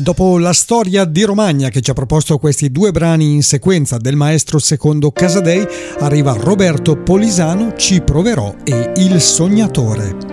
Dopo la storia di Romagna che ci ha proposto questi due brani in sequenza del maestro Secondo Casadei, arriva Roberto Polisano, Ci proverò e Il Sognatore.